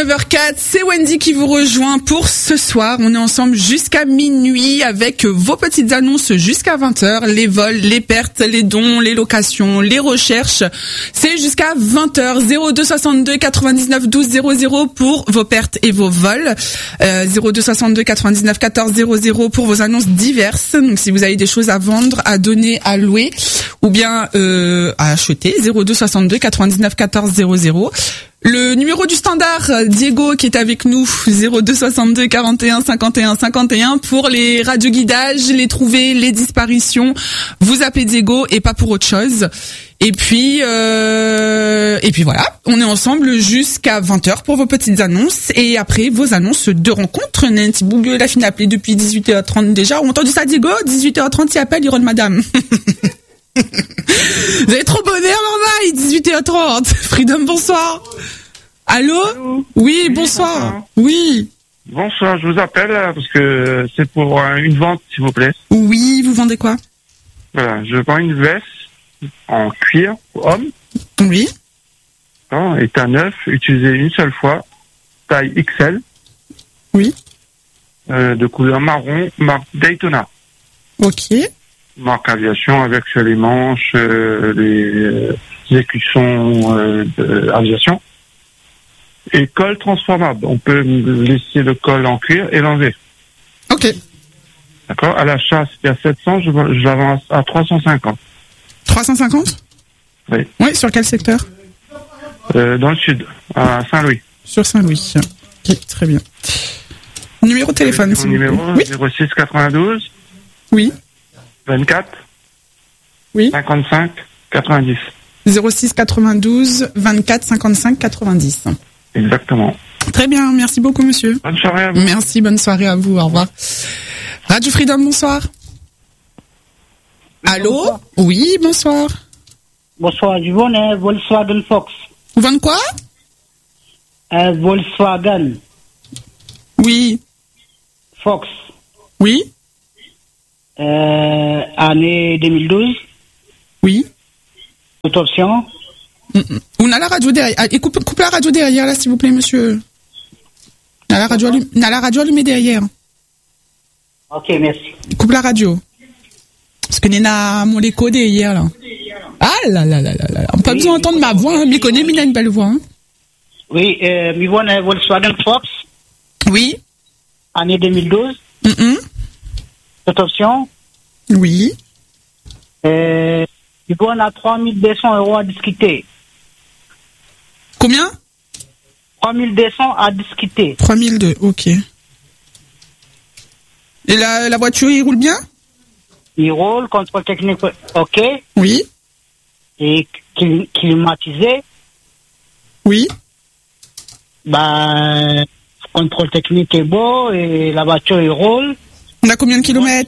9h04, c'est Wendy qui vous rejoint pour ce soir. On est ensemble jusqu'à minuit avec vos petites annonces jusqu'à 20h. Les vols, les pertes, les dons, les locations, les recherches. C'est jusqu'à 20h. 02 62 99 12 00 pour vos pertes et vos vols. 02 62 99 14 00 pour vos annonces diverses. Donc si vous avez des choses à vendre, à donner, à louer ou bien à acheter. 02 62 99 14 00. Le numéro du standard, Diego qui est avec nous, 02 62 41 51 51 pour les radioguidages, les trouvées, les disparitions. Vous appelez Diego et pas pour autre chose. Et puis voilà, on est ensemble jusqu'à 20h pour vos petites annonces et après vos annonces de rencontres. Nancy Bougueux, la fine appelée depuis 18h30 déjà. On a entendu ça, Diego? 18h30, il appelle, il rôle madame. Vous avez trop bon air, normal, 18h30. Freedom, bonsoir. Allô? Oui, bonsoir. Bonsoir. Oui. Bonsoir, je vous appelle parce que c'est pour une vente, s'il vous plaît. Oui, vous vendez quoi? Voilà, je vends une veste en cuir homme, Oui. état neuf, utilisé une seule fois, taille XL. Oui. De couleur marron, marque Daytona. Ok. Marque aviation avec sur les manches, les écussons aviation. Et col transformable. On peut laisser le col en cuir et l'enlever. Ok. D'accord? À l'achat, c'était à 700, je la vends à 350. 350? Oui. Oui, sur quel secteur? Dans le sud, à Saint-Louis. Sur Saint-Louis. Ok, très bien. Numéro de téléphone, Mon s'il vous plaît. numéro, Oui. 06 92 Oui. 24 Oui. 55 90. 06 92 24 55 90. Exactement. Très bien, merci beaucoup, monsieur. Bonne soirée à vous. Merci, bonne soirée à vous, au revoir. Radio Freedom, bonsoir. Allô? Bonsoir. Oui, bonsoir. Bonsoir, je vends un Volkswagen Fox. Vous vendez quoi? Un Volkswagen Oui. Fox. Oui. Année 2012. Oui. Toute option. On a la radio derrière. Ah, et coupe la radio derrière, là, s'il vous plaît, monsieur. On a la radio allumée derrière. Ok, merci. Coupe la radio. Parce que Néna, mon l'écho derrière, là. Ah là là là là là. On n'a pas besoin d'entendre ma voix, hein. Mais connaît, mais il a une belle voix, hein. Oui, je vends un Volkswagen Fox. Oui. Année 2012. Toute option. Oui. Je vends à 3200 € à discuter. Combien? 3200 à discuter. 3002, ok. Et la voiture, il roule bien? Il roule, contrôle technique, ok. Oui. Et climatisé. Oui. Contrôle technique est beau et la voiture, il roule. On a combien de kilomètres?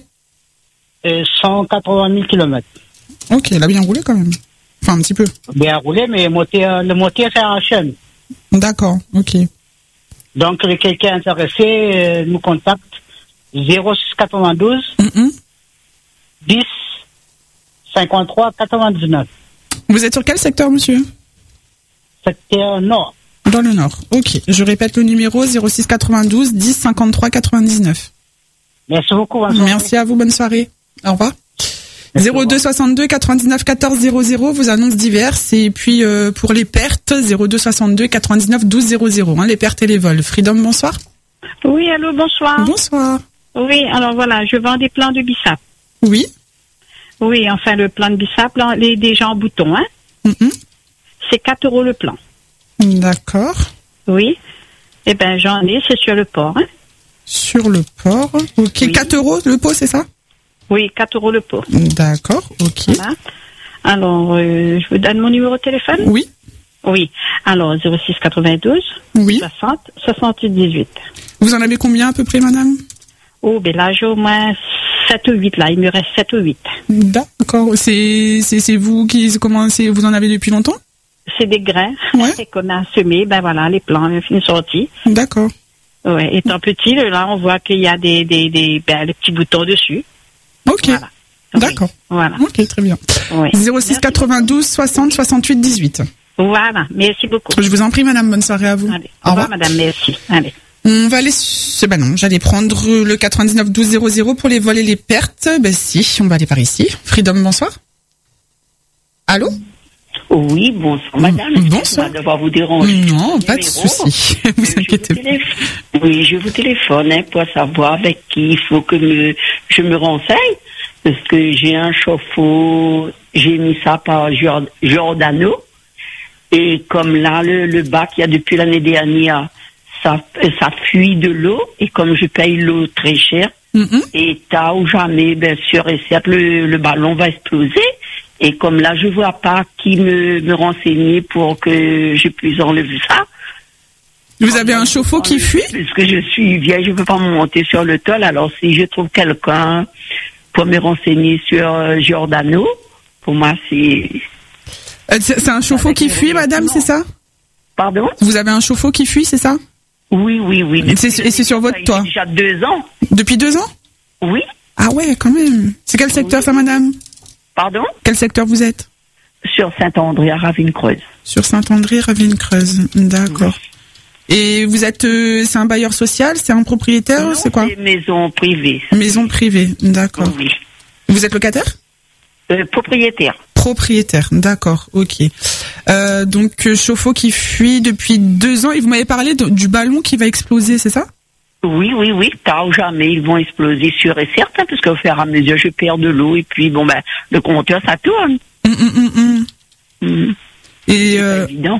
180 000 km. Ok, elle a bien roulé quand même. Enfin, un petit peu. Bien roulé, mais le moteur, c'est en chaîne. D'accord, ok. Donc, quelqu'un intéressé nous contacte 0692 10 53 99. Vous êtes sur quel secteur, monsieur? Secteur nord. Dans le nord, ok. Je répète le numéro 06 92 10 53 99. Merci beaucoup. Bonne soirée. Merci à vous, bonne soirée. Au revoir. 02 62 99 14 00, vos annonces diverses. Et puis pour les pertes, 02 62 99 12 00, les pertes et les vols. Freedom, bonsoir. Oui, allô, bonsoir. Bonsoir. Oui, alors voilà, je vends des plans de bissap. Oui. Oui, enfin, le plan de bissap, là, déjà en bouton, hein. C'est 4 € le plan. D'accord. Oui. Eh ben, j'en ai, c'est sur le port, hein. Sur le port. Ok, oui. 4 € le pot, c'est ça? Oui, 4 € le pot. D'accord, ok. Voilà. Alors, je vous donne mon numéro de téléphone? Oui. Oui. Alors, 06 92 oui. 60 68 18. Vous en avez combien à peu près, madame? Oh, ben là, j'ai au moins 7 ou 8, là. Il me reste 7 ou 8. D'accord. C'est vous qui commencez, vous en avez depuis longtemps? C'est des grains. Ouais. Qu'on a semés, ben voilà, les plants, ils sont sortis. D'accord. Ouais, étant petit, là, on voit qu'il y a des petits boutons dessus. Ok. Voilà. D'accord. Oui. Voilà. Ok, très bien. Oui. 06 92 60 68 18. Voilà, merci beaucoup. Je vous en prie, madame, bonne soirée à vous. Allez, au revoir, madame, merci. Allez. On va aller... j'allais prendre le 99 12 00 pour les vols et les pertes. Si, on va aller par ici. Freedom, bonsoir. Allô? Oui, bonsoir, madame. Bonsoir. Je vais devoir vous déranger. Non, pas de souci. Vous inquiétez pas. Oui, je vous téléphone pour savoir avec qui il faut que je me renseigne. Parce que j'ai un chauffe-eau, j'ai mis ça par Giordano. Et comme là, le bac, il y a depuis l'année dernière, ça fuit de l'eau. Et comme je paye l'eau très cher, et tard ou jamais, bien sûr, et certes, le ballon va exploser. Et comme là, je vois pas qui me renseigner pour que je puisse enlever ça. Vous avez un chauffe-eau qui fuit? Parce que je suis vieille, je peux pas monter sur le toit. Alors, si je trouve quelqu'un pour me renseigner sur Giordano, pour moi, c'est un chauffe-eau qui fuit, madame, c'est ça? Pardon? Vous avez un chauffe-eau qui fuit, c'est ça? Oui. Et c'est sur votre toit? Déjà 2 ans. Depuis 2 ans? Oui. Ah ouais, quand même. C'est quel secteur, ça, madame? Pardon? Quel secteur vous êtes? Sur Saint-André à Ravine-Creuse. Sur Saint-André, Ravine-Creuse. D'accord. Oui. Et vous êtes, c'est un bailleur social, c'est un propriétaire, non, c'est quoi? C'est maison privée. Maison privée, d'accord. Oui. Vous êtes locataire? Propriétaire. Propriétaire, d'accord, ok. Donc chauffe-eau qui fuit depuis 2 ans et vous m'avez parlé du ballon qui va exploser, c'est ça? Oui. Tard ou jamais, ils vont exploser sûr et certain, parce qu'au fur et à mesure, je perds de l'eau et puis le compteur, ça tourne. Et c'est évident.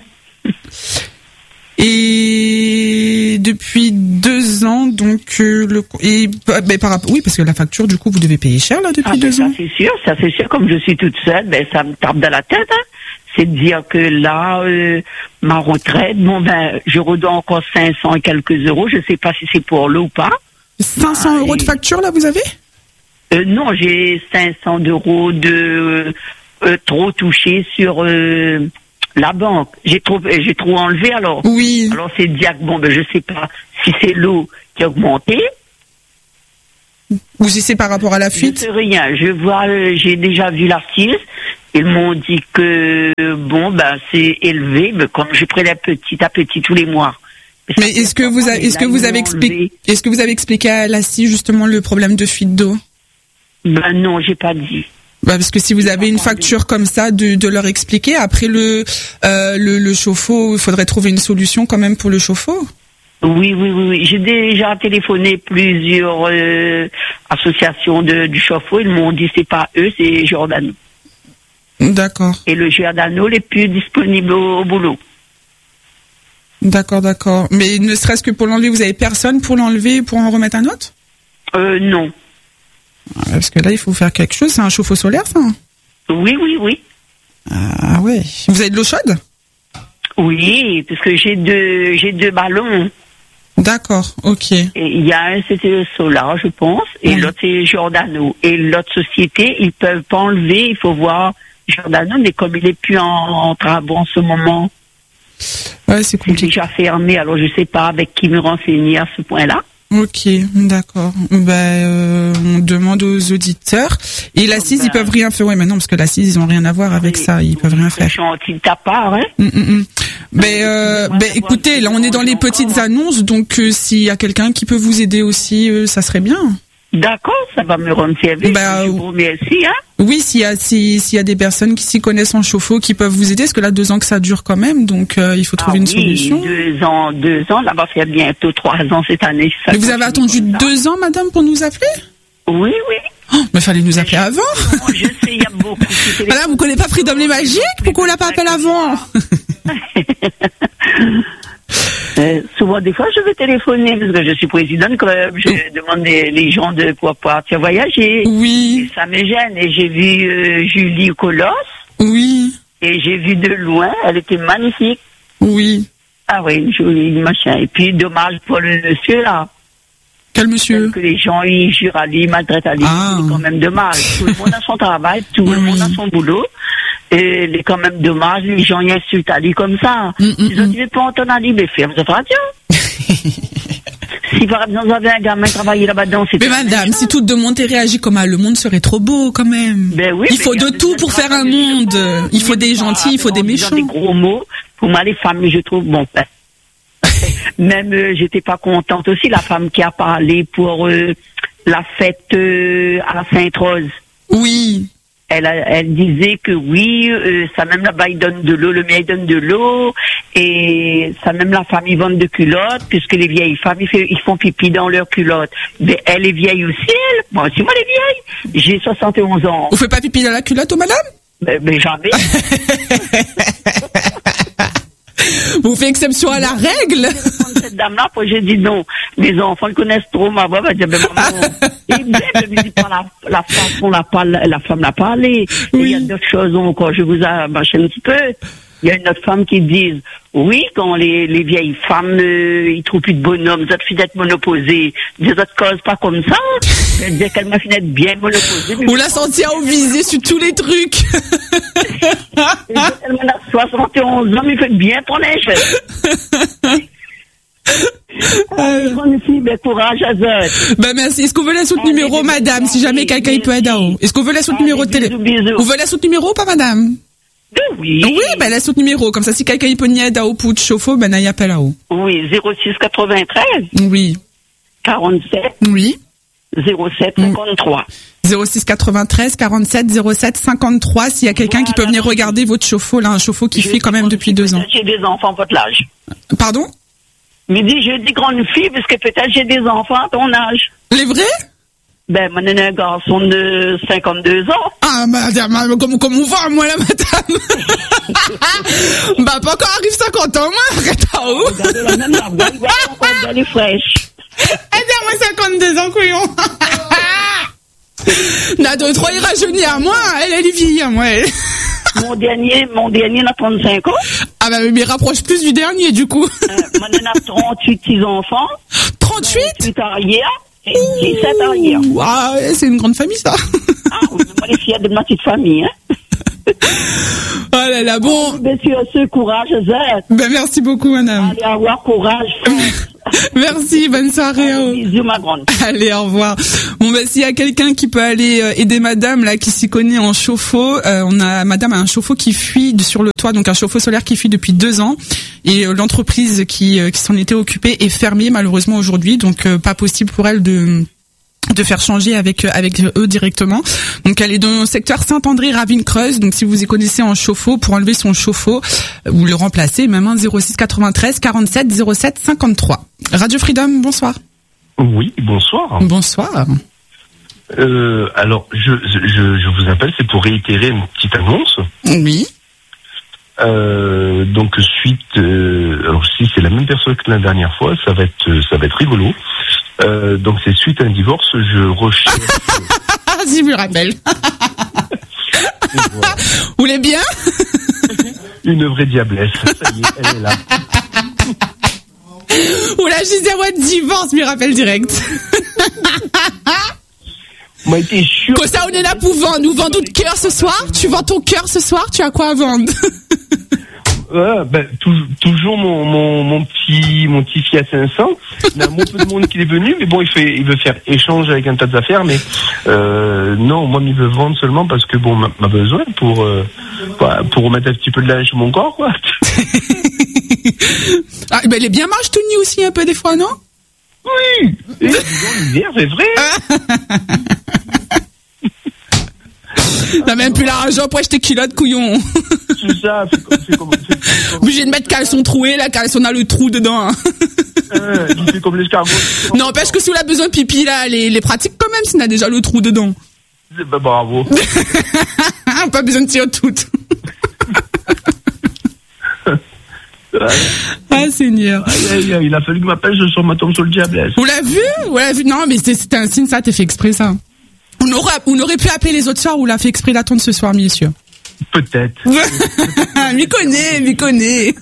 Et depuis 2 ans, donc oui, parce que la facture, du coup, vous devez payer cher là depuis 2 ans. Ça c'est sûr. Comme je suis toute seule, ça me tape dans la tête. Hein. C'est de dire que là, ma retraite, je redois encore 500 et quelques euros. Je sais pas si c'est pour l'eau ou pas. 500 euros de facture là, vous avez? Non, j'ai 500 euros de trop touché sur la banque. J'ai trop enlevé alors. Oui. Alors c'est dire que je sais pas si c'est l'eau qui a augmenté. Ou si c'est par rapport à la fuite. Je sais rien. J'ai déjà vu l'artiste. Ils m'ont dit que c'est élevé, mais comme je prélève petit à petit tous les mois. Mais est-ce que vous avez expliqué à l'ACI justement le problème de fuite d'eau? Non, j'ai pas dit. Parce que si vous avez une facture comme ça, de leur expliquer. Après le chauffe-eau, il faudrait trouver une solution quand même pour le chauffe-eau. Oui. J'ai déjà téléphoné plusieurs associations du chauffe-eau. Ils m'ont dit c'est pas eux, c'est Giordano. D'accord. Et le Giordano n'est plus disponible au boulot. D'accord. Mais ne serait-ce que pour l'enlever, vous avez personne pour l'enlever, pour en remettre un autre? Non. Parce que là, il faut faire quelque chose. C'est un chauffe-eau solaire, ça? Oui. Ah ouais. Vous avez de l'eau chaude? Oui, parce que j'ai deux ballons. D'accord, ok. Il y a un, c'était Solar, je pense, et l'autre, c'est Giordano. Et l'autre société, ils peuvent pas enlever, il faut voir Giordano, mais comme il est plus en travaux en ce moment, ouais, c'est compliqué. C'est déjà fermé, alors je sais pas avec qui me renseigner à ce point-là. Ok, d'accord. On demande aux auditeurs. Et l'ACIS, ils peuvent rien faire. Oui, mais non, parce que l'ACIS, ils ont rien à voir avec ça. Ils peuvent rien faire. C'est gentil de ta part, hein. Écoutez, là, on est dans les petites annonces, donc s'il y a quelqu'un qui peut vous aider aussi, ça serait bien. D'accord, ça va me rendre service. Je vous remercie, hein. Oui, s'il y a des personnes qui s'y connaissent en chauffe-eau qui peuvent vous aider, parce que là, 2 ans que ça dure quand même, donc il faut trouver une solution. 2 ans, là, va faire bientôt 3 ans cette année. Mais vous avez attendu 2 ans, madame, pour nous appeler? Oui. Mais fallait nous appeler avant. Je sais, il y a beaucoup. Voilà, vous connaissez pas Freedom les Magiques? Pourquoi on l'a pas appelé avant? Souvent, des fois, je veux téléphoner parce que je suis présidente quand même. Je demande les gens de pouvoir partir voyager. Oui. Et ça me gêne. Et j'ai vu Julie Colosse. Oui. Et j'ai vu de loin. Elle était magnifique. Oui. Ah oui, jolie machin. Et puis, dommage pour le monsieur là. Quel monsieur? Parce que les gens, ils jurent à lui, maltraitent à lui. C'est quand même dommage. Tout le monde a son travail, tout le monde a son boulot. Et il est quand même dommage, les gens y insultent Ali comme ça. Ils ont dit, mais pas entendre Ali, mais ferme cette radio. Si par exemple j'avais un gamin travailler là-bas-dedans, c'est. Mais madame, si tout de monde réagit comme le monde serait trop beau quand même. Ben oui. Il faut de tout pour faire un monde. Il faut des gentils, il faut des méchants. Des gros mots. Pour moi, les femmes, je trouve bon. Même j'étais pas contente aussi la femme qui a parlé pour la fête à la Sainte-Rose. Oui. Elle disait que oui, ça même là-bas il donne de l'eau, le maire il donne de l'eau, et ça même la femme ils vendent de culottes, puisque les vieilles femmes ils font pipi dans leurs culottes. Mais elle est vieille aussi, elle. Moi aussi, moi elle est vieille. J'ai 71 ans. Vous faites pas pipi dans la culotte, oh madame? Mais jamais. Vous faites exception à la règle. Cette dame-là, j'ai dit non. Les enfants, ils connaissent trop ma voix. Elle dit, maman, et bien, je lui dis pas la façon, la femme l'a parlé. Oui. Il y a d'autres choses encore. Je vous abâche un petit peu. Il y a une autre femme qui dit, oui, quand les vieilles femmes, ils trouvent plus de bonhommes, ça te fait d'être monoposée. Des autres causes pas comme ça. Elle disait qu'elle m'a fait d'être bien monoposée. Vous la sentiez au visé sur tous les trucs. Elle m'a 71 ans, mais il fait bien pour les choses. Bonne fille, ben courage à eux. Ben merci. Est-ce qu'on veut laisser notre numéro, madame, si jamais quelqu'un il peut aider à haut? Est-ce qu'on veut laisser notre numéro de télé? Vous voulez laisser notre numéro ou pas, madame? Oui. Oui, ben laisse notre numéro. Comme ça, si quelqu'un il peut nier à haut pour de chauffe-eau, ben il appelle à haut. Oui, 06 93. Oui. 47. Oui. 07 53. 06 93 47 07 53. S'il y a quelqu'un qui peut venir regarder votre chauffe-eau, là, un chauffe-eau qui fait quand même depuis 2 ans. J'ai des enfants à votre âge. Pardon? Mais dis, je dis grande fille, parce que peut-être j'ai des enfants à ton âge. Les vrais? Ben, moi, j'ai un garçon de 52 ans. Ah, madame, comme on va, moi, là, madame? Bah, pas encore arrive 50 ans, moi, arrête à où? Regardez la même la voix, elle est fraîche. Moi, 52 ans, couillon. N'a 2-3, il rajeunit à moi, elle est vieille à moi, elle. Mon dernier, il a 35 ans. Ah, bah, mais rapproche plus du dernier, du coup. Moi, j'en ai 38 petits-enfants. 38? 28 arrière. Et 17 arrière. Ah, c'est une grande famille, ça. Ah, moi, les filles de ma petite famille, hein. Oh là là, bon. Bien sûr, ce courage, Zed. Ben, merci beaucoup, madame. Allez, avoir courage. Merci, bonne soirée. Bisous, ma grande. Allez, au revoir. Bon, bah, s'il y a quelqu'un qui peut aller aider madame, là, qui s'y connaît en chauffe-eau, madame a un chauffe-eau qui fuit sur le toit, donc un chauffe-eau solaire qui fuit depuis 2 ans. Et l'entreprise qui s'en était occupée est fermée, malheureusement, aujourd'hui. Donc, pas possible pour elle de faire changer avec eux directement. Donc elle est dans le secteur Saint-André Ravine-Creuse. Donc si vous y connaissez en chauffe-eau, pour enlever son chauffe-eau ou le remplacer, même 06 93 47 07 53. Radio Freedom, bonsoir. Oui, bonsoir. Bonsoir. Alors je vous appelle, c'est pour réitérer une petite annonce. Oui. Donc suite, alors si c'est la même personne que la dernière fois, ça va être rigolo. Donc c'est suite à un divorce, je recherche. Si, je me rappelle. Voilà. Vous voulez bien? Une vraie diablesse. Ça y est, elle est là. Oula, je disais ouais, divorce, je me rappelle direct. M'a été sûr. Comme ça, on est là pour vendre. Nous vendons de cœur ce soir. Tu vends ton cœur ce soir. Tu as quoi à vendre? Toujours mon petit Fiat 500. Il y a un peu de monde qui est venu, mais bon, il veut faire échange avec un tas d'affaires, mais non, moi, il veut vendre seulement parce que bon, m'a besoin pour remettre un petit peu de linge sur mon corps, quoi. Ah, ben, elle est bien marche, Tony aussi un peu des fois, non? Oui. Et l'hiver, c'est vrai. T'as même plus l'argent pour acheter culottes, couillon. C'est ça, c'est comme obligé de mettre caleçon troué, la caleçon a le trou dedans. Il fait comme l'escargot. Non, parce que si on a besoin de pipi, là, les pratiques quand même, s'il a déjà le trou dedans. Bah, bravo. Pas besoin de tirer toutes. Ah, Seigneur. Il a fallu que ma pêche sur ma tombe sur le diable. Vous l'avez vu? Non, mais c'était un signe, ça, t'es fait exprès, ça. On aurait pu appeler les autres soirs où l'a fait exprès d'attendre ce soir, messieurs. Peut-être. m'y connais.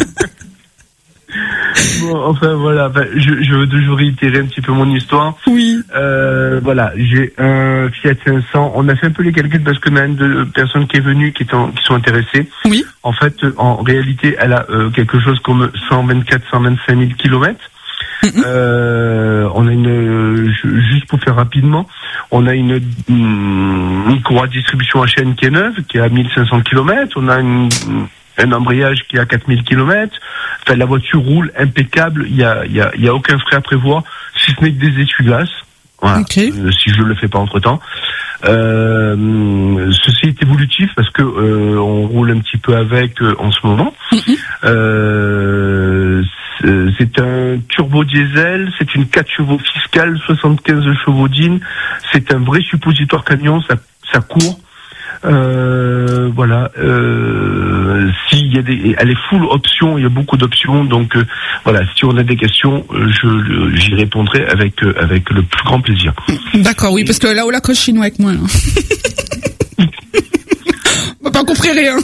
Bon, enfin voilà, je veux toujours réitérer un petit peu mon histoire. Oui. Voilà, j'ai un Fiat 500. On a fait un peu les calculs parce que même de personnes qui est venue, qui sont intéressées. Oui. En fait, en réalité, elle a quelque chose comme 124-125 000 kilomètres. On a juste pour faire rapidement, on a une courroie de distribution à chaîne qui est neuve, qui est à 1500 km. On a un embrayage qui est à 4000 km. Enfin, la voiture roule impeccable. Il y a aucun frais à prévoir, si ce n'est que des essuie-glaces. Voilà. Okay. Si je le fais pas entre-temps. Ceci est évolutif parce que on roule un petit peu avec en ce moment. C'est un turbo diesel, c'est une 4 chevaux fiscale, 75 chevaux d'in. C'est un vrai suppositoire camion, ça court. Voilà. S'il y a elle est full option, il y a beaucoup d'options. Donc voilà, si on a des questions, j'y répondrai avec le plus grand plaisir. D'accord, oui, parce que là où la coche chinois avec moi. On n'a pas compris rien.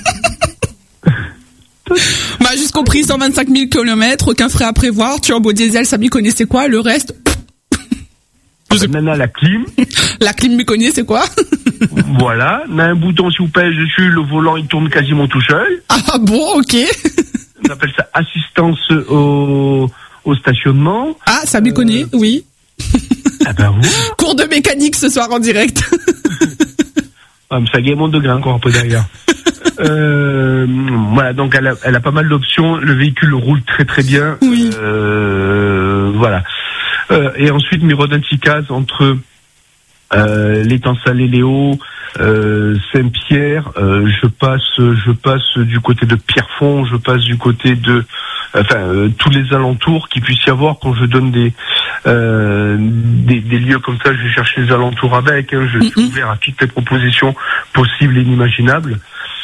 Bah, juste compris 125 000 km, aucun frais à prévoir, turbo diesel, ça m'y connaît, c'est quoi? Le reste? Maintenant, la clim. La clim m'y connaît, c'est quoi? Voilà. On a un bouton, si vous pèsez dessus, le volant, il tourne quasiment tout seul. Ah bon, ok. On appelle ça assistance au stationnement. Ah, ça m'y connaît, oui. Ah ben oui. Cours de mécanique ce soir en direct. Ah, mais ça monte de grain encore un peu derrière. Voilà, donc elle a pas mal d'options. Le véhicule roule très très bien. Oui. Voilà. Et ensuite, mes rodenticas entre l'étang salé Léo, Saint-Pierre, je passe du côté de Pierrefonds, je passe du côté de tous les alentours qu'il puisse y avoir. Quand je donne des lieux comme ça, je cherche les alentours avec, je suis ouvert à toutes les propositions possibles et inimaginables.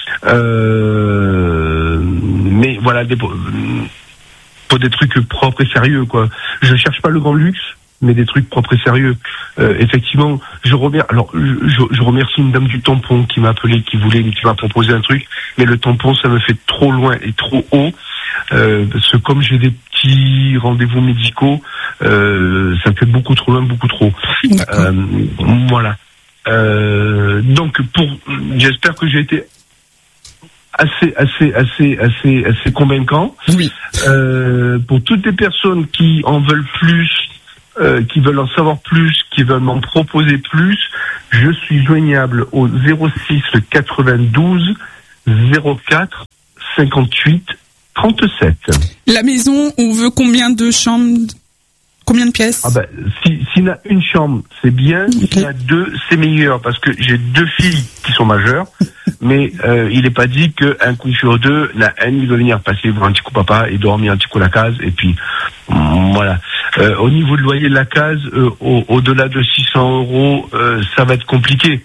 Mais voilà, pour des trucs propres et sérieux, quoi. Je cherche pas le grand luxe, mais des trucs propres et sérieux. Effectivement, je remercie une dame du tampon qui m'a appelé, qui m'a proposé un truc, mais le tampon, ça me fait trop loin et trop haut, parce que comme j'ai des petits rendez-vous médicaux, ça me fait beaucoup trop loin, beaucoup trop. Voilà. Donc j'espère que j'ai été assez convaincant. Oui. Pour toutes les personnes qui en veulent plus, qui veulent en savoir plus, qui veulent m'en proposer plus, je suis joignable au 06 92 04 58 37. La maison, on veut combien de chambres? Combien de pièces? Ah ben, s'il y a une chambre, c'est bien. Okay. S'il y a deux, c'est meilleur, parce que j'ai 2 filles qui sont majeures, mais il n'est pas dit qu'un coup sur 2, la haine, il doit venir passer voir un petit coup papa et dormir un petit coup la case, et puis voilà. Au niveau de loyer de la case, au-delà de 600 €, ça va être compliqué.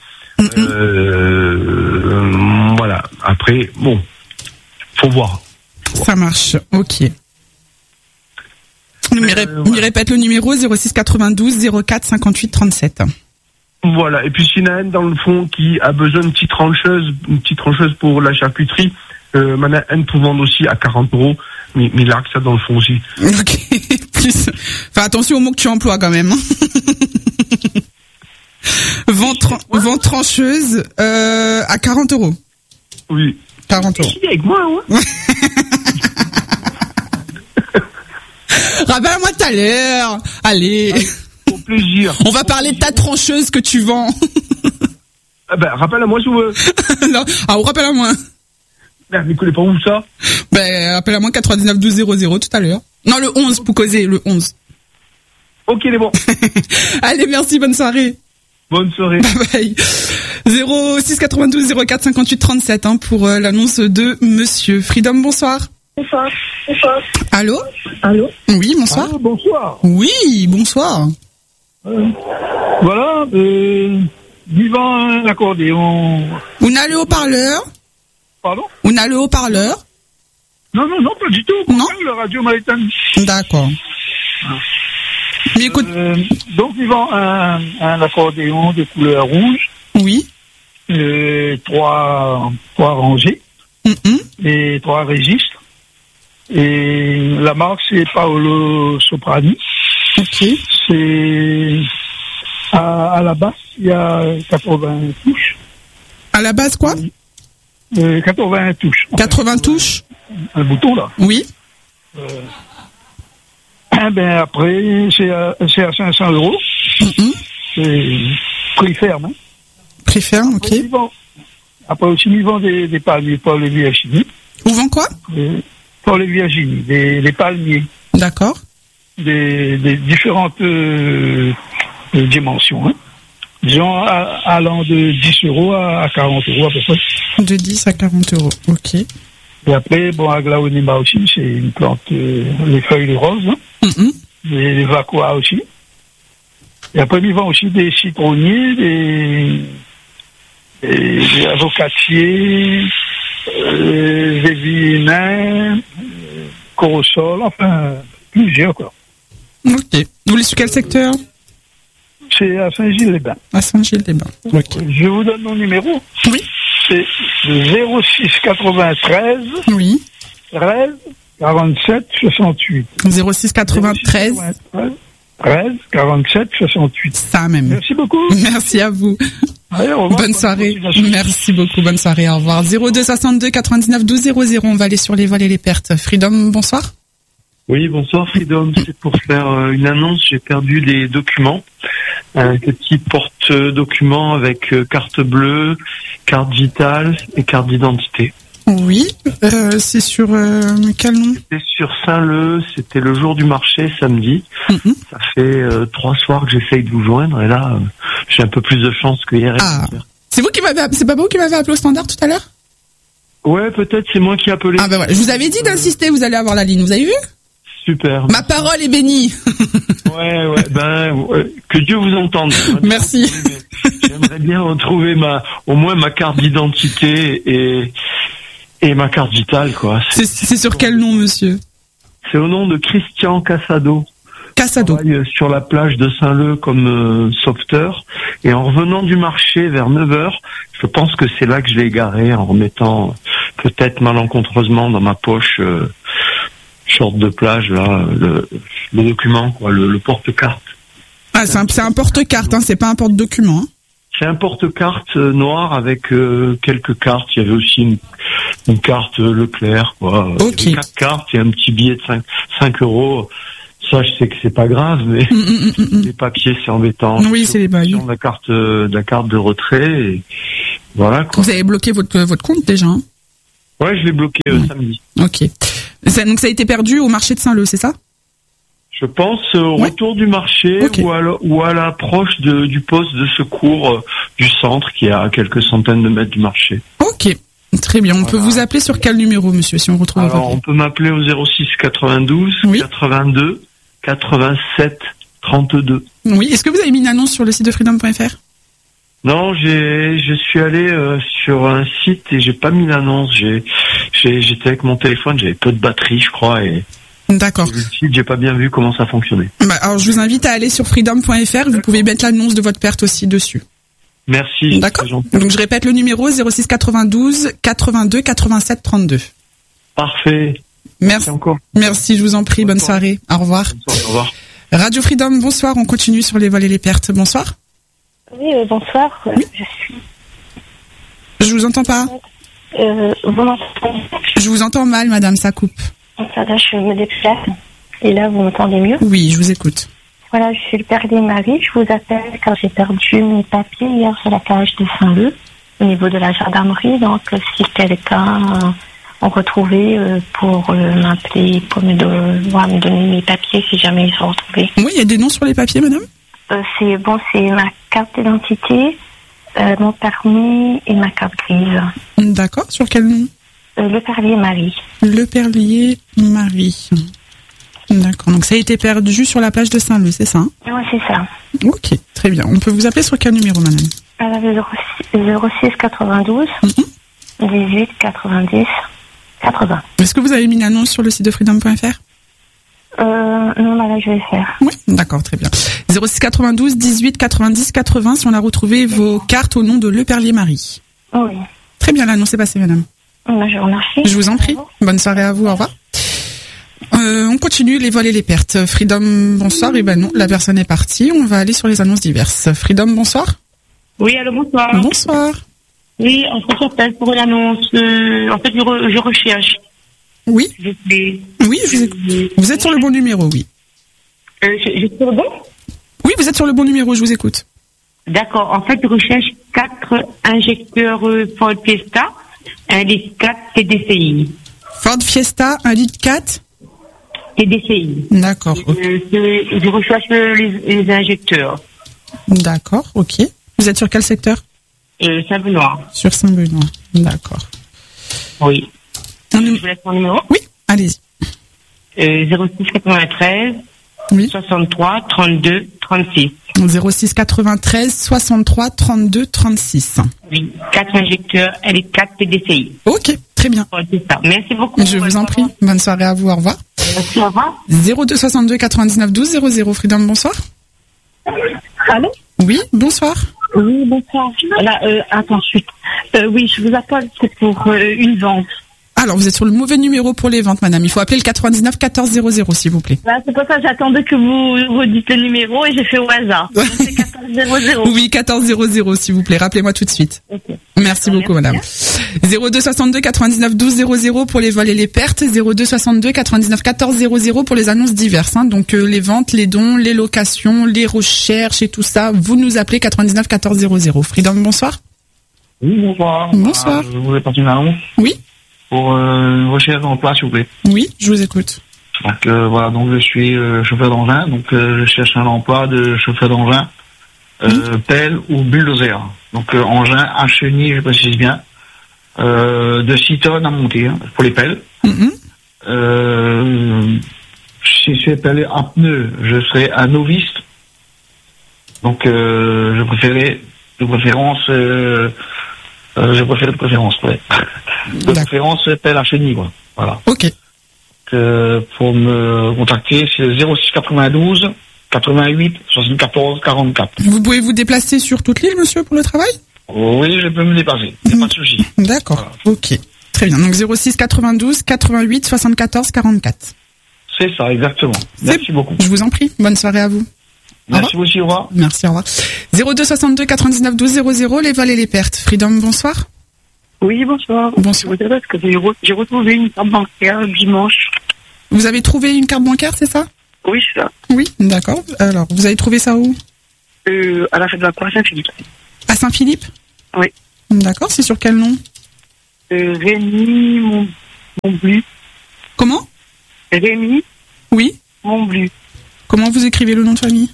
Voilà. Après, bon, faut voir. Ça marche, ok. On répète le numéro 06 92 04 58 37. Voilà, et puis s'il y en a un dans le fond qui a besoin d'une petite trancheuse pour la charcuterie, on a un pour vendre aussi à 40 €, mais largue ça dans le fond aussi. Ok, plus. Enfin, attention au mot que tu emploies quand même. Vente trancheuse à 40 €. Oui. 40 €. Avec moi, ouais. Rappelle-moi tout à l'heure. Allez. Pour plaisir. On va parler de ta trancheuse que tu vends. Ah ben, rappelle-moi si tu veux. Non. Ah, rappelle-moi. Merde, mais connais pas où ça? Ben, rappelle-moi 99 12 00 tout à l'heure. Non, le 11 pour causer, le 11. Ok, il est bon. Allez, merci, bonne soirée. Bonne soirée. Bye bye. 06 92 04 58 37 pour l'annonce de Monsieur Freedom. Bonsoir. Bonsoir. Allô? Oui, bonsoir. Ah, bonsoir. Oui, bonsoir. Voilà, vivant l'accordéon. On a le haut-parleur? Pardon? On a le haut-parleur? Non, pas du tout. Non? La radio m'a éteint. D'accord. Mais écoute. Donc, vivant un accordéon de couleur rouge. Oui. 3 rangées. Et 3 registres. Et la marque, c'est Paolo Soprani. Ok. C'est à la basse, il y a 80 touches. À la base, quoi? 80 touches. 80 touches? Un bouton, là. Oui. bien, ben après, c'est à 500 €. C'est prix ferme. Hein. Prix ferme, ok. Après aussi, ils vendent des palmiers pour les Virginie. Où vend quoi? Pour les Virginie, des palmiers. D'accord. Des différentes dimensions. Hein. Disons, allant de 10 € à 40 € à peu près. De 10 à 40 €, ok. Et après, bon, Aglaonema aussi, c'est une plante, les feuilles roses, hein. Les vacoas aussi. Et après, ils vendent aussi des citronniers, des avocatiers, des vinins, corosol, enfin, plusieurs, quoi. Ok. Vous voulez sur quel secteur? C'est à Saint-Gilles-les-Bains. À Saint-Gilles-les-Bains, ok. Je vous donne mon numéro. Oui. C'est 06 93 oui. 13 47 68. 06 93 13 47 68. Ça même. Merci beaucoup. Merci à vous. Allez, au revoir. Bonne soirée. Merci beaucoup. Bonne soirée. Au revoir. 02 62 99 12 00. On va aller sur les vols et les pertes. Freedom, bonsoir. Oui, bonsoir Freedom. C'est pour faire une annonce. J'ai perdu des documents. Un petit porte-document avec carte bleue, carte vitale et carte d'identité. Oui. C'est sur quel nom? C'était sur Saint-Leu. C'était le jour du marché, samedi. Ça fait 3 soirs que j'essaye de vous joindre et là, j'ai un peu plus de chance que hier. C'est vous qui m'avez, c'est pas vous qui m'avez appelé au standard tout à l'heure? Ouais, peut-être c'est moi qui ai appelé. Ah ben voilà. Je vous avais dit d'insister. Vous allez avoir la ligne. Vous avez vu? Super. Ma parole est bénie. Ouais, que Dieu vous entende. Merci. J'aimerais bien retrouver au moins ma carte d'identité et ma carte vitale, quoi. C'est sur quel nom, monsieur? C'est au nom de Christian Cassado. Cassado. Je travaille sur la plage de Saint-Leu comme sauveteur. Et en revenant du marché vers 9h, je pense que c'est là que je l'ai égaré en remettant peut-être malencontreusement dans ma poche short de plage, là, le document, quoi, le porte-carte. Ah, c'est un porte-carte, hein, c'est pas un porte-document. Hein. C'est un porte-carte noir avec quelques cartes. Il y avait aussi une carte Leclerc, quoi. Ok. Il y avait 4 cartes et un petit billet de 5 €. Ça, je sais que c'est pas grave, mais les papiers, c'est embêtant. Oui, c'est les bails. La carte de retrait, et voilà, quoi. Vous avez bloqué votre compte déjà, hein? Ouais, je l'ai bloqué samedi. Ok. Donc ça a été perdu au marché de Saint-Leu, c'est ça? Je pense au retour du marché, okay. ou à l'approche du poste de secours du centre qui est à quelques centaines de mètres du marché. Ok, très bien. On peut vous appeler sur quel numéro, monsieur, si on retrouve votre Alors, on peut m'appeler au 06 92 82 87 32. Oui, est-ce que vous avez mis une annonce sur le site de freedom.fr? Non, je suis allé sur un site et j'ai pas mis l'annonce. J'étais avec mon téléphone, j'avais peu de batterie, je crois, et d'accord. Le site, j'ai pas bien vu comment ça fonctionnait. Alors, je vous invite à aller sur freedom.fr. Vous pouvez mettre l'annonce de votre perte aussi dessus. Merci. D'accord. Donc, je répète le numéro 06 92 82 87 32. Parfait. Merci encore. Merci, je vous en prie. Bonne soirée. Au revoir. Bonsoir, au revoir. Radio Freedom, bonsoir. On continue sur les vols et les pertes. Bonsoir. Oui, bonsoir. Oui. Je vous entends pas. Vous m'entendez? Je vous entends mal, madame, ça coupe. Ça, là, je me déplace. Et là, vous m'entendez mieux? Oui, je vous écoute. Voilà, je suis le père des Marie. Je vous appelle car j'ai perdu mes papiers hier sur la cage de Saint-Leu, au niveau de la gendarmerie. Donc, si quelqu'un a retrouvé pour m'appeler, pour me donner mes papiers si jamais ils sont retrouvés. Oui, il y a des noms sur les papiers, madame? C'est ma carte d'identité, mon permis et ma carte grise. D'accord, sur quel nom? Le Perlier Marie. Le Perlier Marie. D'accord, donc ça a été perdu sur la plage de Saint-Leu, c'est ça? Oui, c'est ça. Ok, très bien. On peut vous appeler sur quel numéro, madame? 06 92 18 90 80. Est-ce que vous avez mis une annonce sur le site de freedom.fr? Non, là, je vais faire. Oui, d'accord, très bien. 06 92 18 90 80, si on a retrouvé vos cartes au nom de Le Perlier Marie. Oui. Très bien, l'annonce est passée, madame. Je vous remercie. Je vous en prie. Bonne soirée à vous, au revoir. On continue les vols et les pertes. Freedom, bonsoir. Eh ben non, la personne est partie. On va aller sur les annonces diverses. Freedom, bonsoir. Oui, allô, bonsoir. Bonsoir. Oui, en fait, j'appelle pour une annonce. En fait, je recherche. Oui. Oui, vous êtes sur le bon numéro, oui. Je suis sur le bon? Oui, vous êtes sur le bon numéro, je vous écoute. D'accord. En fait, je recherche 4 injecteurs Ford Fiesta, 1 litre 4 TDCI. Ford Fiesta, 1 litre 4 TDCI. D'accord. Je recherche les injecteurs. D'accord, ok. Vous êtes sur quel secteur? Saint-Benoît. Sur Saint-Benoît, d'accord. Oui. Je vous laisse mon numéro? Oui, allez-y. 06 93 oui. 63 32 36. 06 93 63 32 36. Oui, 4 injecteurs, elle est 4 PDCI. Ok, très bien. Merci beaucoup. Je vous en prie. Bonne soirée à vous, au revoir. Merci, au revoir. 02 62 99 12 00. Freedom, bonsoir. Allô? Oui, bonsoir. Oui, bonsoir. Là, attends, oui, je vous appelle, c'est pour une vente. Alors, vous êtes sur le mauvais numéro pour les ventes, madame. Il faut appeler le 99 14 00, s'il vous plaît. Là, c'est pour ça que j'attendais que vous redites le numéro et j'ai fait au hasard. Donc, c'est 14 00. Oui, 14 00, s'il vous plaît. Rappelez-moi tout de suite. Okay. Merci beaucoup, madame. 02 62 99 12 00 pour les vols et les pertes. 02 62 99 14 00 pour les annonces diverses. Hein. Donc, les ventes, les dons, les locations, les recherches et tout ça. Vous nous appelez 99 14 00. Freedom, bonsoir. Oui, bonsoir. Bonsoir. Je voulais passer une annonce. Oui. Pour une recherche d'emploi, s'il vous plaît. Oui, je vous écoute. Donc voilà, donc je suis chauffeur d'engin, donc je cherche un emploi de chauffeur d'engin, pelle ou bulldozer. Donc engin à chenille, je précise bien, de 6 tonnes à monter hein, pour les pelles. Si c'est pelle à pneus, je serai un novice. Donc je préfère de préférence, ouais. De préférence, pelle à chenille, quoi. Voilà. Ok. Pour me contacter, c'est 06 92 88 74 44. Vous pouvez vous déplacer sur toute l'île, monsieur, pour le travail? Oui, je peux me déplacer. Il n'y a pas de souci. D'accord. Voilà. Ok. Très bien. Donc 06 92 88 74 44. C'est ça, exactement. Merci beaucoup. Je vous en prie. Bonne soirée à vous. Merci aussi, au revoir. Merci, au revoir. 02 62 99 12 00, les vols et les pertes. Freedom, bonsoir. Oui, bonsoir. Bonsoir. Je vous appelle parce que j'ai retrouvé une carte bancaire dimanche. Vous avez trouvé une carte bancaire, c'est ça? Oui, c'est ça. Oui, d'accord. Alors, vous avez trouvé ça où? À la fête de la Croix, Saint-Philippe. À Saint-Philippe? Oui. D'accord, c'est sur quel nom? Rémi Montblu. Comment? Rémi. Oui. Montblu. Comment vous écrivez le nom de famille?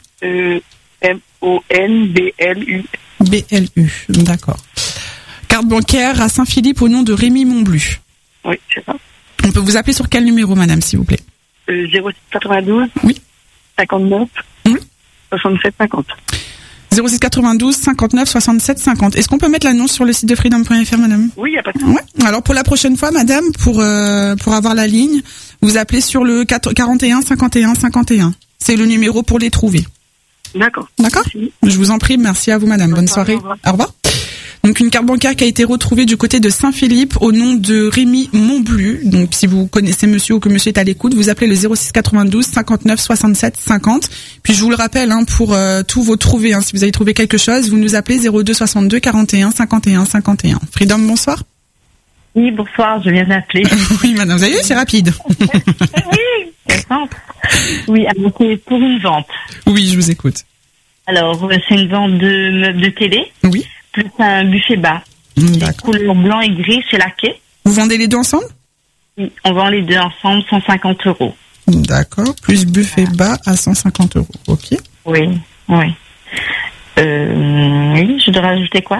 MONBLU. BLU, d'accord. Carte bancaire à Saint-Philippe au nom de Rémi Montblu. Oui, c'est ça. On peut vous appeler sur quel numéro, madame, s'il vous plaît? 06 92. Oui. 59. Oui. 67 50. 06 92 59 67 50. Est-ce qu'on peut mettre l'annonce sur le site de freedom.fr, madame? Oui, il n'y a pas de souci. Ouais. Alors, pour la prochaine fois, madame, pour avoir la ligne, vous appelez sur le 41 51 51. C'est le numéro pour les trouver. D'accord. D'accord. Je vous en prie. Merci à vous, madame. Bonne soirée. Au revoir. Donc, une carte bancaire qui a été retrouvée du côté de Saint-Philippe au nom de Rémi Montblu. Donc, si vous connaissez monsieur ou que monsieur est à l'écoute, vous appelez le 06 92 59 67 50. Puis, je vous le rappelle, hein, pour tous vos trouvés, hein, si vous avez trouvé quelque chose, vous nous appelez 02 62 41 51 51. Freedom, bonsoir. Oui, bonsoir, je viens d'appeler. Oui, madame, vous avez vu, c'est rapide. Oui, c'est simple. Oui, alors c'est pour une vente. Oui, je vous écoute. Alors, c'est une vente de meubles de télé. Oui. Plus un buffet bas. D'accord. Couleur blanc et gris chez Laquais. Vous vendez les deux ensemble? Oui, on vend les deux ensemble, 150 €. D'accord. Plus buffet bas à 150 €. Ok. Oui, oui. Oui, je dois rajouter quoi?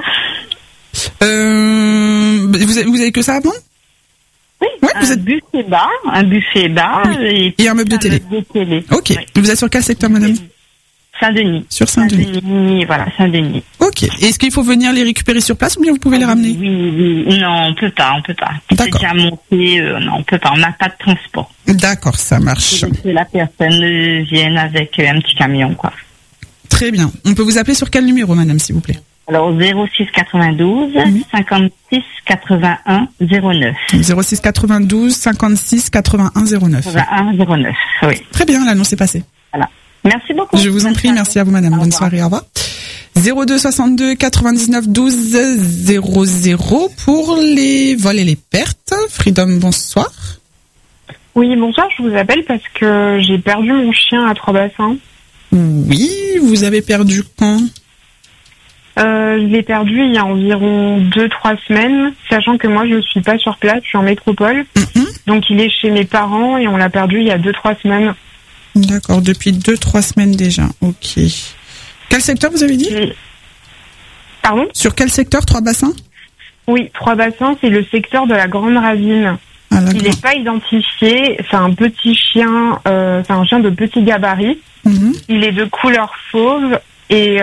Vous avez que ça à vendre? Oui, ouais, un buffet bas oui. et un meuble de télé. Ok. Oui. Vous êtes sur quel secteur, madame? Saint-Denis. Sur Saint-Denis. Voilà, Saint-Denis. Ok. Est-ce qu'il faut venir les récupérer sur place ou bien vous pouvez les ramener? Oui. Non, on peut pas. C'est déjà monté. Non, on peut pas. On n'a pas de transport. D'accord, ça marche. Que la personne vienne avec un petit camion, quoi. Très bien. On peut vous appeler sur quel numéro, madame, s'il vous plaît? Alors, 06 92 56 81 09. 06 92 56 81 09. 81 09, oui. Très bien, l'annonce est passée. Voilà. Merci beaucoup. Je vous en prie, merci à vous, madame. Bonne soirée, au revoir. 02 62 99 12 00 pour les vols et les pertes. Freedom, bonsoir. Oui, bonsoir, je vous appelle parce que j'ai perdu mon chien à Trois-Bassins. Oui, vous avez perdu quand? Je l'ai perdu il y a environ 2-3 semaines, sachant que moi je ne suis pas sur place, je suis en métropole. Donc il est chez mes parents et on l'a perdu il y a 2-3 semaines. D'accord, depuis 2-3 semaines déjà, ok. Quel secteur vous avez dit? Pardon? Sur quel secteur, Trois-Bassins? Oui, Trois-Bassins, c'est le secteur de la Grande Ravine. Il n'est pas identifié, c'est un petit chien, c'est un chien de petit gabarit. Il est de couleur fauve et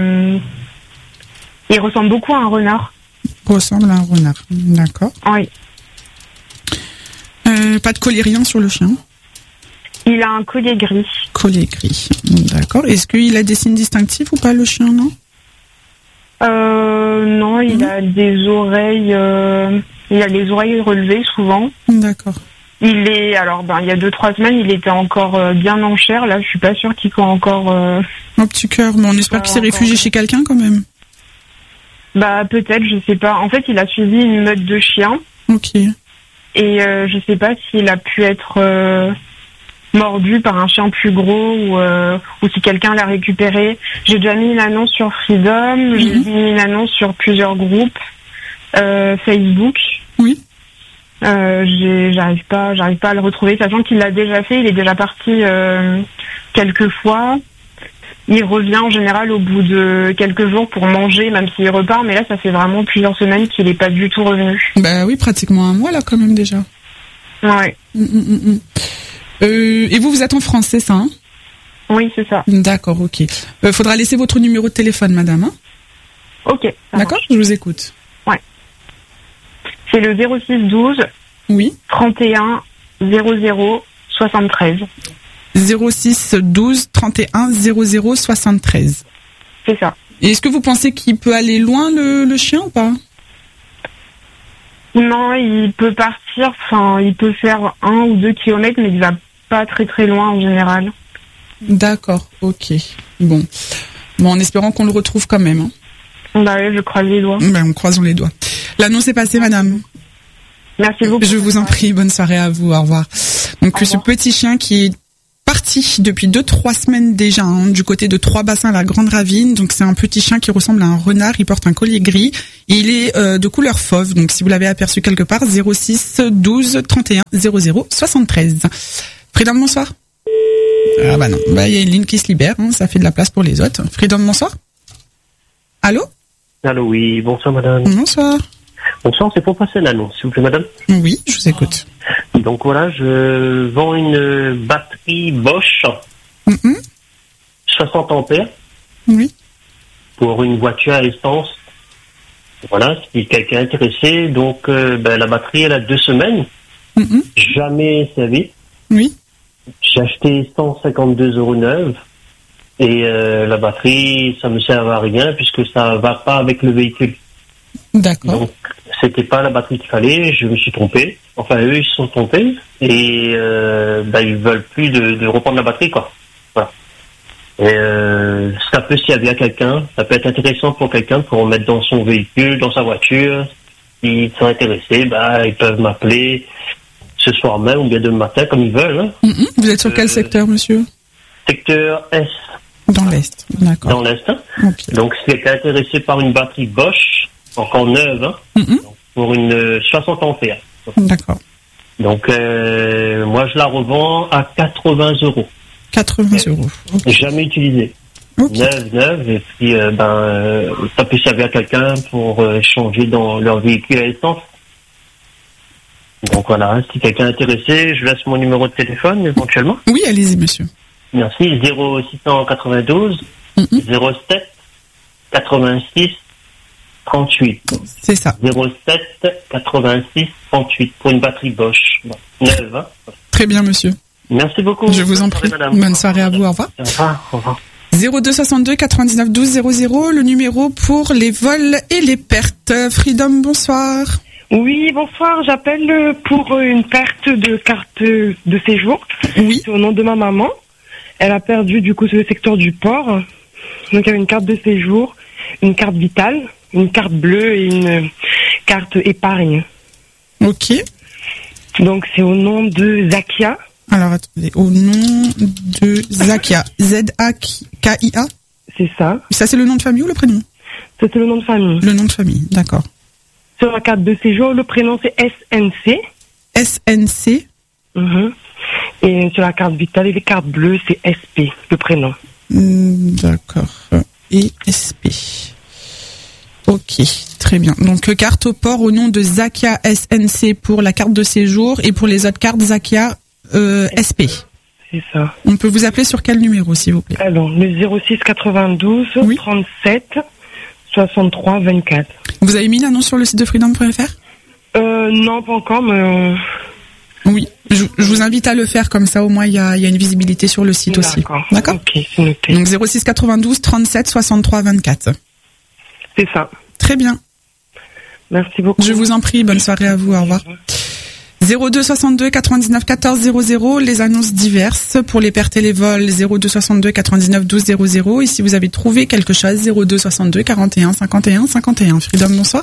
il ressemble beaucoup à un renard. Ressemble à un renard, d'accord. Oui. Pas de collier, rien sur le chien? Il a un collier gris. Collier gris, d'accord. Est-ce qu'il a des signes distinctifs ou pas, le chien, non? Non, il a des oreilles, il a les oreilles relevées souvent. D'accord. Il est, alors, il y a 2-3 semaines, il était encore bien en chair. Là, je suis pas sûre qu'il soit encore. Au petit cœur, mais on espère qu'il s'est réfugié chez quelqu'un quand même. Peut-être, je sais pas. En fait, il a suivi une meute de chiens. Ok. Et je sais pas s'il a pu être mordu par un chien plus gros ou si quelqu'un l'a récupéré. J'ai déjà mis une annonce sur Freedom, j'ai mis une annonce sur plusieurs groupes Facebook. Oui. J'arrive pas à le retrouver, sachant qu'il l'a déjà fait, il est déjà parti quelques fois. Il revient en général au bout de quelques jours pour manger, même s'il repart, mais là ça fait vraiment plusieurs semaines qu'il est pas du tout revenu. Oui, pratiquement un mois là quand même déjà. Ouais. Et vous êtes en France, c'est ça, hein? Oui, c'est ça. D'accord, ok. Faudra laisser votre numéro de téléphone, madame. Hein? Ok. D'accord, je vous écoute. Ouais. C'est le 06 12 oui 31 00 73. 06 12 31 00 73. C'est ça. Et est-ce que vous pensez qu'il peut aller loin le chien ou pas? Non, il peut partir, il peut faire 1 ou 2 kilomètres, mais il va pas très très loin en général. D'accord, ok. Bon, en espérant qu'on le retrouve quand même. Hein. Oui, je croise les doigts. Croisons les doigts. L'annonce est passée, madame. Merci beaucoup. Je vous en prie, bonne soirée à vous, au revoir. Donc ce petit chien qui est parti depuis 2-3 semaines déjà du côté de Trois-Bassins à la Grande Ravine. Donc c'est un petit chien qui ressemble à un renard, il porte un collier gris et il est de couleur fauve. Donc si vous l'avez aperçu quelque part, 06 12 31 00 73. Freedom, bonsoir. Ah non, il y a une ligne qui se libère, ça fait de la place pour les autres. Freedom, bonsoir. Allô? Allô, oui, bonsoir madame. Bonsoir. Bonsoir, c'est pour passer l'annonce, s'il vous plaît madame. Oui, je vous écoute. Donc voilà, je vends une batterie Bosch 60 ampères. Oui. Pour une voiture à essence. Voilà, si quelqu'un est intéressé, donc la batterie elle a 2 semaines. Jamais servi. Oui. J'ai acheté 152 € neuve. Et la batterie, ça me sert à rien puisque ça va pas avec le véhicule. D'accord. Donc, c'était pas la batterie qu'il fallait, je me suis trompé. Enfin, eux, ils se sont trompés. Et ils veulent plus de reprendre la batterie, quoi. Voilà. Et ça peut servir à quelqu'un, ça peut être intéressant pour quelqu'un pour mettre dans son véhicule, dans sa voiture. S'ils sont intéressés, ils peuvent m'appeler ce soir même ou bien demain matin, comme ils veulent. Hein. Vous êtes sur quel secteur, monsieur? Secteur Est. Dans l'Est, d'accord. Dans l'Est. Hein. Okay. Donc, si quelqu'un est intéressé par une batterie Bosch, encore neuve, donc pour une 60 ampères. D'accord. Donc, moi, je la revends à 80 €. 80 €. Okay. Jamais utilisée. Okay. Neuve, et puis, ça peut servir à quelqu'un pour échanger dans leur véhicule à essence. Donc voilà, si quelqu'un est intéressé, je laisse mon numéro de téléphone éventuellement. Oui, allez-y, monsieur. Merci, 0692 07 86 38. C'est ça. 07 86 38 pour une batterie Bosch. Neuve. Hein. Très bien, monsieur. Merci beaucoup. Je vous en prie. Bonne soirée à vous. Au revoir. Au revoir. Au revoir. 02 62 99 12 00, le numéro pour les vols et les pertes. Freedom, bonsoir. Oui, bonsoir. J'appelle pour une perte de carte de séjour. Oui. C'est au nom de ma maman. Elle a perdu du coup sur le secteur du port. Donc il y avait une carte de séjour, une carte vitale, une carte bleue et une carte épargne. Ok. Donc c'est au nom de Zakia. Alors attendez, au nom de Zakia. Z-A-K-I-A. C'est ça. Ça c'est le nom de famille ou le prénom? Ça c'est le nom de famille. Le nom de famille, d'accord. Sur la carte de séjour, le prénom c'est SNC. SNC. Et sur la carte vitale et les cartes bleues, c'est SP, le prénom. D'accord. Et SP. Ok, très bien. Donc carte au port au nom de Zakia SNC pour la carte de séjour et pour les autres cartes Zakia SP. C'est ça. On peut vous appeler sur quel numéro, s'il vous plaît? Alors, le 06 92 37 63 24. Vous avez mis l'annonce sur le site de freedom.fr? Non, pas encore, mais... Oui, je vous invite à le faire, comme ça au moins il y a une visibilité sur le site aussi. D'accord. Ok, c'est noté. Donc 06 92 37 63 24. C'est ça. Très bien. Merci beaucoup. Je vous en prie, bonne soirée à vous, au revoir. 02 62 99 14 00, les annonces diverses pour les pertes et les vols, 02 62 99 12 00, et si vous avez trouvé quelque chose, 02 62 41 51 51. Freedom, bonsoir.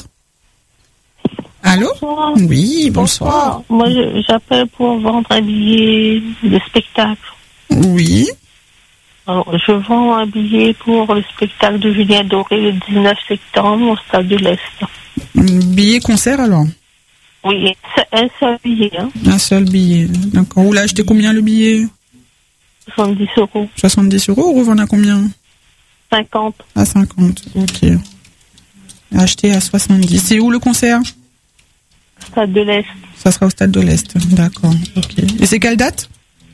Allô? Bonsoir. Oui, bonsoir. Moi, j'appelle pour vendre un billet de spectacle. Oui. Alors, je vends un billet pour le spectacle de Julien Doré le 19 septembre au Stade de l'Est. Billet concert alors? Oui, un seul billet. Hein. Un seul billet, d'accord. Vous l'avez acheté combien le billet? 70 euros. 70 euros, on revend à combien? 50. À 50, ok. Acheté à 70. C'est où le concert? Stade de l'Est. Ça sera au Stade de l'Est, d'accord. Ok. Et c'est quelle date?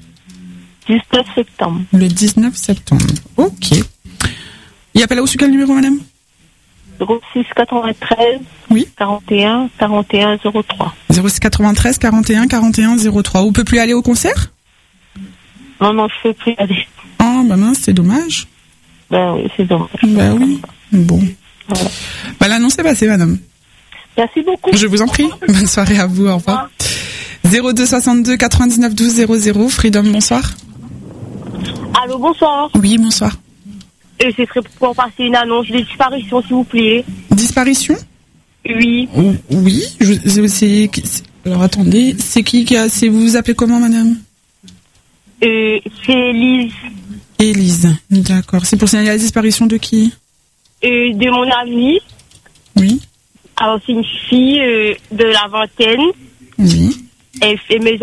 19 septembre. Le 19 septembre, ok. Il appelle là-haut sur quel numéro, madame? 06 93 oui. 41 41 03. 06 93 41 41 03. Vous ne pouvez plus aller au concert? Non, je ne peux plus aller. Oh, bah mince, c'est dommage. Ben oui, c'est dommage. Ben oui. Bon. Voilà. Bah l'annonce est passée, madame. Merci beaucoup. Je vous en prie. Bonne soirée à vous, au revoir. 02 62 99 12 00. Freedom, bonsoir. Allô, bonsoir. Oui, bonsoir. Ce serait pour passer une annonce de disparition, s'il vous plaît. Disparition? Oui. Oui, alors attendez, c'est qui a... Vous vous appelez comment, madame? C'est Élise. Élise, d'accord. C'est pour signaler la disparition de qui? De mon amie. Oui. Alors, c'est une fille de la vingtaine. Oui. Elle fait mes